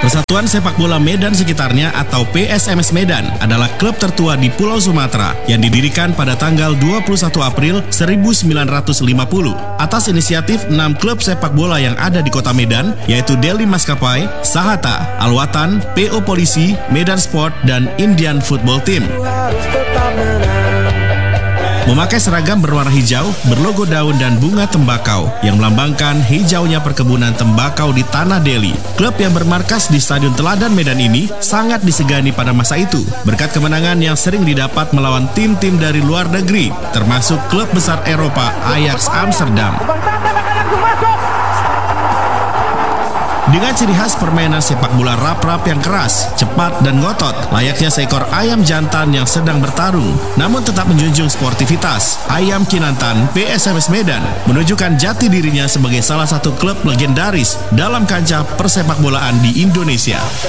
Persatuan Sepak Bola Medan Sekitarnya atau PSMS Medan adalah klub tertua di Pulau Sumatera yang didirikan pada tanggal 21 April 1950 atas inisiatif 6 klub sepak bola yang ada di kota Medan, yaitu Delhi Maskapai, Sahata, Al-Watan, PO Polisi, Medan Sport, dan Indian Football Team. Memakai seragam berwarna hijau, berlogo daun dan bunga tembakau yang melambangkan hijaunya perkebunan tembakau di tanah Delhi. Klub yang bermarkas di Stadion Teladan Medan ini sangat disegani pada masa itu berkat kemenangan yang sering didapat melawan tim-tim dari luar negeri, termasuk klub besar Eropa Ajax Amsterdam. Dengan ciri khas permainan sepak bola rap-rap yang keras, cepat, dan ngotot, layaknya seekor ayam jantan yang sedang bertarung, namun tetap menjunjung sportivitas, Ayam Kinantan PSMS Medan menunjukkan jati dirinya sebagai salah satu klub legendaris dalam kancah persepak bolaan di Indonesia.